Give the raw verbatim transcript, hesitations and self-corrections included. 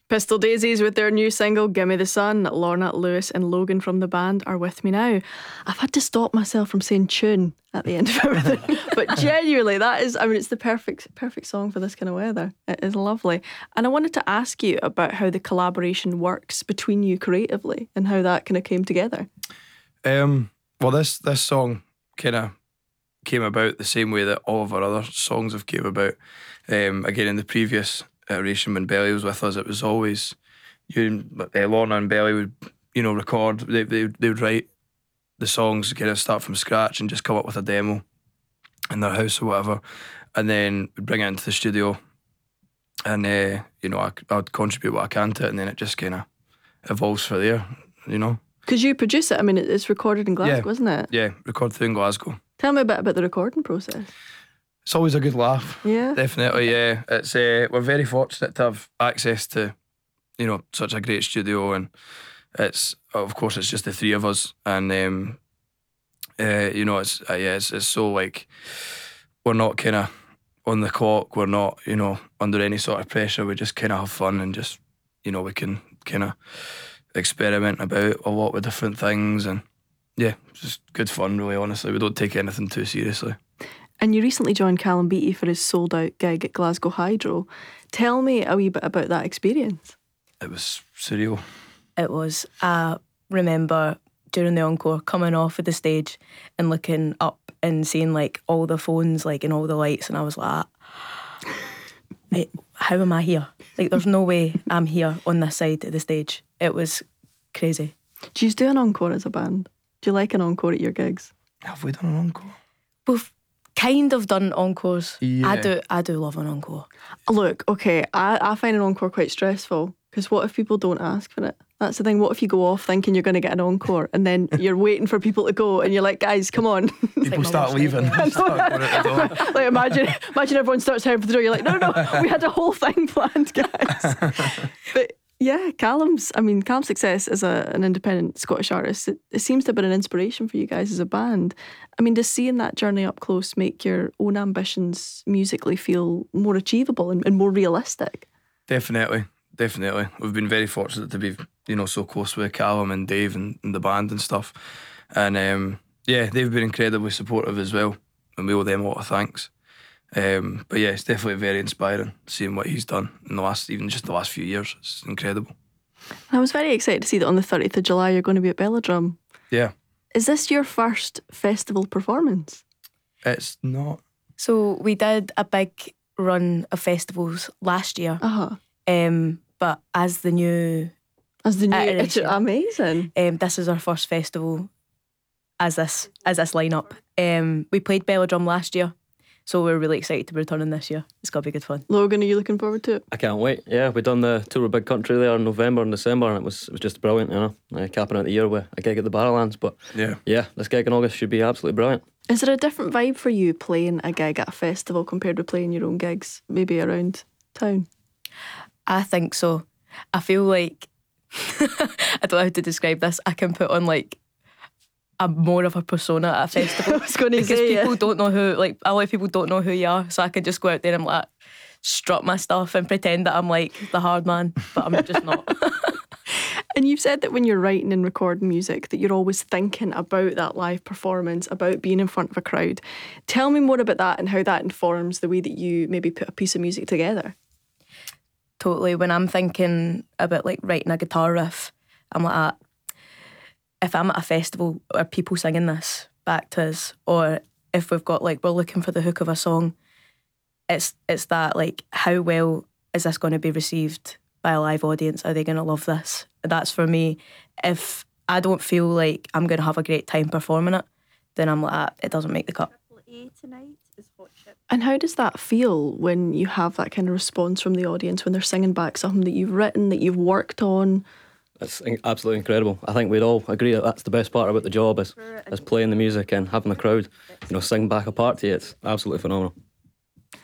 Pistol Daisies with their new single Gimme the Sun. Lorna, Lewis and Logan from the band are with me now. I've had to stop myself from saying tune at the end of everything. But genuinely, that is, I mean, it's the perfect perfect song for this kind of weather. It is lovely. And I wanted to ask you about how the collaboration works between you creatively and how that kind of came together. Um, well, this, this song kind of came about the same way that all of our other songs have came about. Um, again, in the previous iteration when Belly was with us, it was always you, uh, Lorna and Belly would, you know, record. They they they would write the songs, kind of start from scratch and just come up with a demo in their house or whatever, and then we'd bring it into the studio, and uh, you know, I I would contribute what I can to it, and then it just kind of evolves from there, you know. Because you produce it. I mean, it's recorded in Glasgow, Yeah. isn't it? Yeah, recorded in Glasgow. Tell me a bit about the recording process. It's always a good laugh. Yeah. Definitely, yeah. It's uh, we're very fortunate to have access to, you know, such a great studio, and it's of course it's just the three of us, and um, uh, you know, it's uh, yeah, it's, it's so like we're not kind of on the clock. We're not, you know, under any sort of pressure. We just kind of have fun and just, you know, we can kind of experiment about a lot with different things, and yeah, it's just good fun. Really, honestly, we don't take anything too seriously. And you recently joined Callum Beattie for his sold-out gig at Glasgow Hydro. Tell me a wee bit about that experience. It was surreal. It was. I remember during the encore coming off of the stage and looking up and seeing like all the phones like and all the lights, and I was like, "Hey, how am I here? Like there's no way I'm here on this side of the stage." It was crazy. Do you do an encore as a band? Do you like an encore at your gigs? Have we done an encore? We've kind of done encores. Yeah. I do I do love an encore. Look, okay, I, I find an encore quite stressful, because what if people don't ask for it? That's the thing. What if you go off thinking you're going to get an encore and then you're waiting for people to go and you're like, guys, come on. People my start worst leaving. nightmare. Start going out the door. Like imagine imagine everyone starts heading for the door. You're like, no, no, no, we had a whole thing planned, guys. But yeah, Callum's, I mean, Callum's success as a, an independent Scottish artist, it, it seems to have been an inspiration for you guys as a band. I mean, does seeing that journey up close make your own ambitions musically feel more achievable and, and more realistic? Definitely, definitely. We've been very fortunate to be, you know, so close with Callum and Dave and, and the band and stuff. And um, yeah, they've been incredibly supportive as well, and we owe them a lot of thanks. Um, but yeah, it's definitely very inspiring seeing what he's done in the last, even just the last few years. It's incredible. I was very excited to see that on the thirtieth of July you're going to be at Belladrum. Yeah, Is this your first festival performance? it's not. So we did a big run of festivals last year. Uh-huh. Um, but as the new As the new, it's iteration. amazing. Um, this is our first festival as this as this lineup. Um, we played Belladrum last year, so we're really excited to be returning this year. It's got to be good fun. Logan, are you looking forward to it? I can't wait. Yeah, we done the tour of Big Country there in November and December, and it was it was just brilliant, you know, uh, capping out the year with a gig at the Barrowlands. But Yeah. yeah, this gig in August should be absolutely brilliant. Is there a different vibe for you playing a gig at a festival compared to playing your own gigs, maybe around town? I think so. I feel like I don't know how to describe this. I can put on like a more of a persona at a festival. I was going to Because say, people yeah. don't know who, like a lot of people don't know who you are, so I can just go out there and like strut my stuff and pretend that I'm like the hard man, but I'm just not. And you've said that when you're writing and recording music that you're always thinking about that live performance, about being in front of a crowd. Tell me more about that and how that informs the way that you maybe put a piece of music together. Totally. When I'm thinking about like writing a guitar riff, I'm like, ah, if I'm at a festival, are people singing this back to us? Or if we've got like, we're looking for the hook of a song, it's it's that like, how well is this going to be received by a live audience? Are they going to love this? That's for me. If I don't feel like I'm going to have a great time performing it, then I'm like, ah, it doesn't make the cut. A tonight is Hot Chip. And how does that feel when you have that kind of response from the audience when they're singing back something that you've written, that you've worked on? It's in- absolutely incredible. I think we'd all agree that that's the best part about the job is, is playing the music and having the crowd, you know, sing back a part to you. It's absolutely phenomenal.